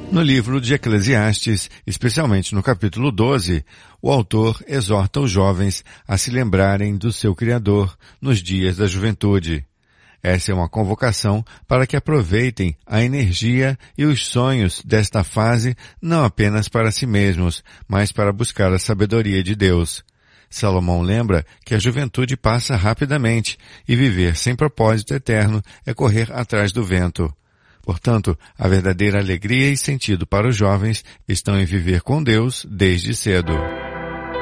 No livro de Eclesiastes, especialmente no capítulo 12, o autor exorta os jovens a se lembrarem do seu Criador nos dias da juventude. Essa é uma convocação para que aproveitem a energia e os sonhos desta fase não apenas para si mesmos, mas para buscar a sabedoria de Deus. Salomão lembra que a juventude passa rapidamente e viver sem propósito eterno é correr atrás do vento. Portanto, a verdadeira alegria e sentido para os jovens estão em viver com Deus desde cedo.